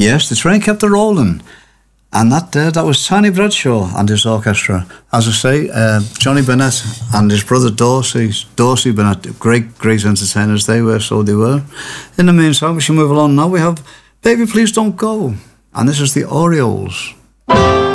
Yes, the train kept it rolling. And that was Tony Bradshaw and his orchestra. As I say, Johnny Burnett and his brother Dorsey Burnett, great entertainers they were, so they were. In the meantime, we should move along now. We have Baby Please Don't Go. And this is the Orioles.